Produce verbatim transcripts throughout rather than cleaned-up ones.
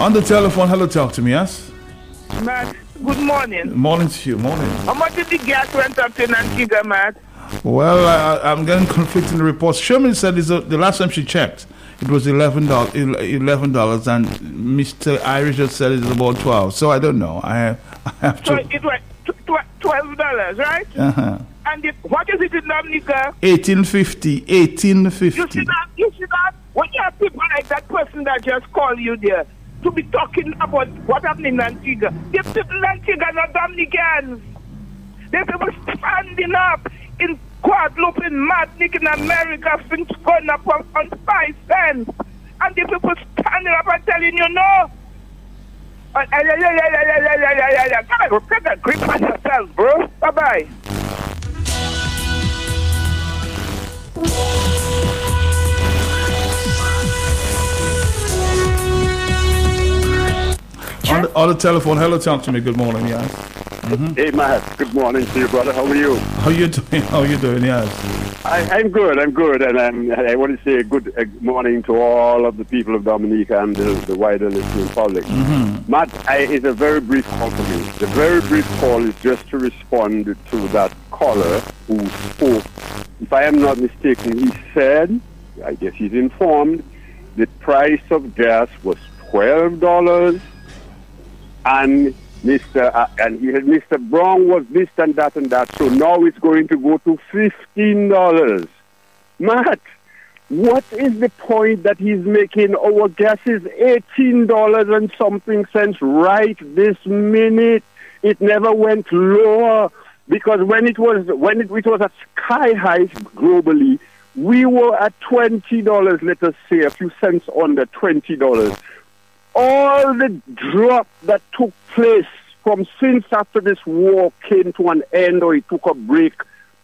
On the telephone, hello, talk to me, yes? Matt, good morning. Morning to you, morning. How much did the gas went up in Antigua, Matt? Well, I, I'm getting conflicting reports. Sherman said it's a, the last time she checked, it was eleven dollars, eleven dollars, and Mister Irish just said it's about twelve. So I don't know. I have, I have to. So it was twelve dollars, right? Uh-huh. And the, what is it in Dominica? eighteen fifty. eighteen fifty. You see that? You see that? When you have people like that person that just called you there to be talking about what happened in Antigua, the people in Antigua are not Dominicans. The people standing up in Guadeloupe, in Martinique, in America, things going up on, on five cents. And the people standing up and telling you no. Uh, yeah, yeah, yeah, yeah, yeah, yeah, yeah, yeah, yeah. Come on, take a grip on yourself, bro. Bye-bye. On the, on the telephone, hello, talk to me. Good morning, yes. Mm-hmm. Hey, Matt. Good morning to you, brother. How are you? How you doing? How you doing? Yes. I, I'm good. I'm good, and I'm, I want to say a good uh, morning to all of the people of Dominica and the, the wider listening public. Mm-hmm. Matt, I, it's a very brief call for me. The very brief call is just to respond to that caller who spoke. If I am not mistaken, he said, I guess he's informed, the price of gas was twelve dollars. And Mister Uh, and he had Mister Brown was this and that and that. So now it's going to go to fifteen dollars. Matt, what is the point that he's making? Our gas is eighteen dollars and something cents right this minute. It never went lower because when it was when it, it was at sky high globally, we were at twenty dollars. Let us say a few cents under twenty dollars. All the drop that took place from since after this war came to an end or it took a break,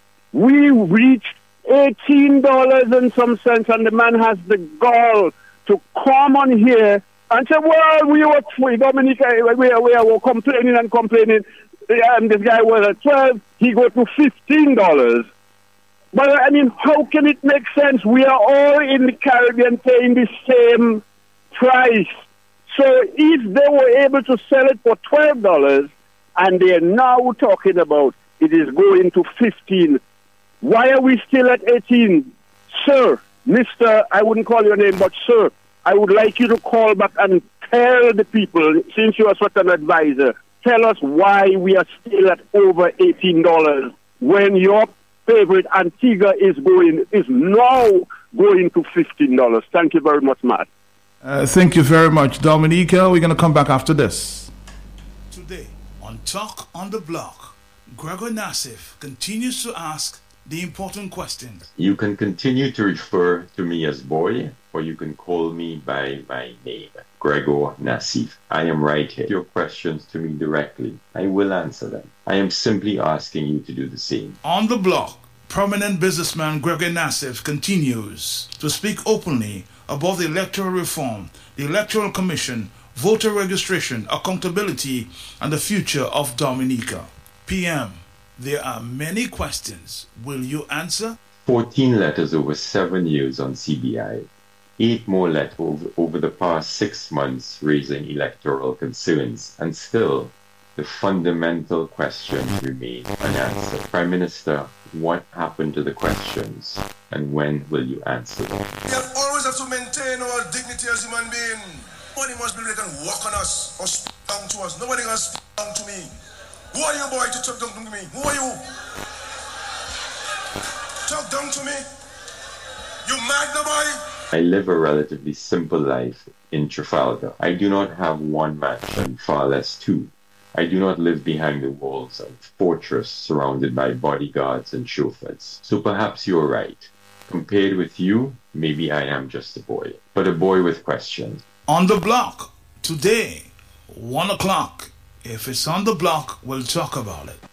we reached eighteen dollars and some cents, and the man has the gall to come on here and say, well, we were free, Dominica, we, we, we were complaining and complaining, and this guy was at twelve, he go to fifteen dollars. But, I mean, how can it make sense? We are all in the Caribbean paying the same price. So if they were able to sell it for twelve dollars and they're now talking about it is going to fifteen, why are we still at eighteen? Sir, Mister, I wouldn't call your name, but sir, I would like you to call back and tell the people, since you are such an advisor, tell us why we are still at over eighteen dollars when your favorite Antigua is going is now going to fifteen dollars. Thank you very much, Matt. Uh, thank you very much, Dominica. We're going to come back after this. Today, on Talk on the Block, Gregor Nassif continues to ask the important questions. You can continue to refer to me as boy, or you can call me by my name, Gregor Nassif. I am right here. Your questions to me directly. I will answer them. I am simply asking you to do the same. On the Block, prominent businessman Gregor Nassif continues to speak openly about the electoral reform, the electoral commission, voter registration, accountability, and the future of Dominica. P M, there are many questions. Will you answer? fourteen letters over seven years on C B I. Eight more letters over, over the past six months raising electoral concerns. And still, the fundamental questions remain unanswered. Prime Minister, what happened to the questions, and when will you answer them? We have always have to maintain our dignity as human beings. Nobody must be able to walk on us or speak down to us. Nobody can speak down to me. Who are you, boy, to talk down to me? Who are you? Talk down to me? You mad, nobody? I live a relatively simple life in Trafalgar. I do not have one mansion, far less two. I do not live behind the walls of a fortress surrounded by bodyguards and chauffeurs. So perhaps you're right. Compared with you, maybe I am just a boy, but a boy with questions. On the Block, today, one o'clock. If it's on the block, we'll talk about it.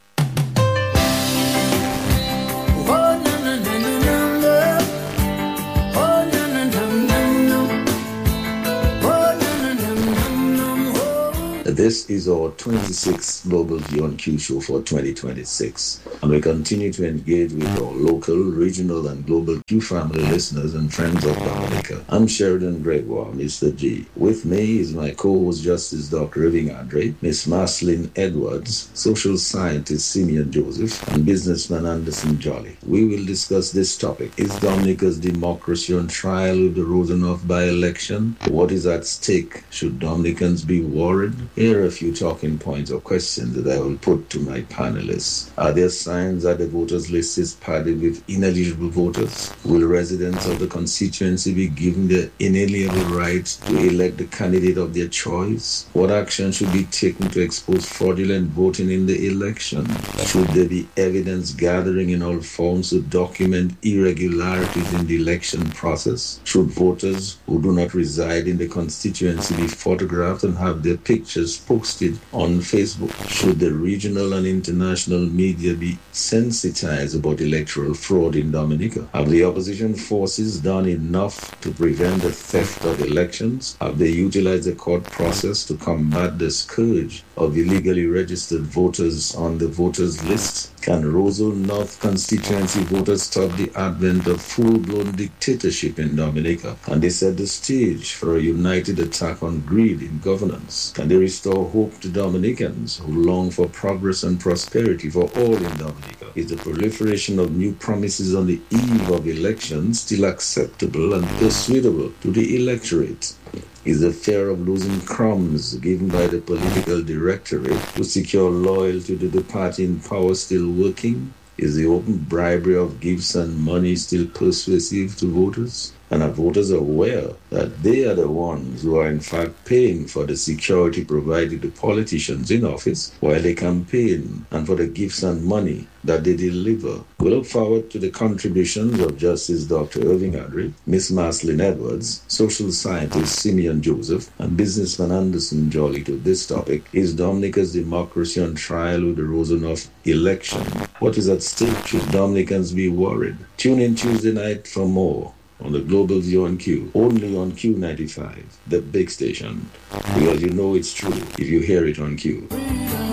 This is our twenty-sixth Global View on Q show for twenty twenty-six, and we continue to engage with our local, regional, and global Q family listeners and friends of Dominica. I'm Sheridan Gregoire, Mister G. With me is my co-host Justice Doctor Irving Andre, Miss Marceline Edwards, social scientist Simeon Joseph, and businessman Anderson Jolly. We will discuss this topic. Is Dominica's democracy on trial with the Rosenhoff by-election? What is at stake? Should Dominicans be worried? Here are a few talking points or questions that I will put to my panelists. Are there signs that the voters list is padded with ineligible voters? Will residents of the constituency be given the inalienable right to elect the candidate of their choice? What action should be taken to expose fraudulent voting in the election? Should there be evidence gathering in all forms to document irregularities in the election process? Should voters who do not reside in the constituency be photographed and have their pictures posted on Facebook? Should the regional and international media be sensitized about electoral fraud in Dominica? Have the opposition forces done enough to prevent the theft of elections? Have they utilized the court process to combat the scourge of illegally registered voters on the voters list? Can Rosal North constituency voters stop the advent of full-blown dictatorship in Dominica? Can they set the stage for a united attack on greed in governance? Can they restore hope to Dominicans who long for progress and prosperity for all in Dominica? Is the proliferation of new promises on the eve of elections still acceptable and persuadable to the electorate? Is the fear of losing crumbs given by the political directorate to secure loyalty to the party in power still working? Is the open bribery of gifts and money still persuasive to voters? And are voters aware that they are the ones who are in fact paying for the security provided to politicians in office while they campaign and for the gifts and money that they deliver? We look forward to the contributions of Justice Doctor Irving Andre, Miss Marceline Edwards, social scientist Simeon Joseph, and businessman Anderson Jolly to this topic. Is Dominica's democracy on trial with the Rosenhoff election? What is at stake? Should Dominicans be worried? Tune in Tuesday night for more on the Global View on Q, only on Q ninety-five, the big station, because you know it's true if you hear it on Q.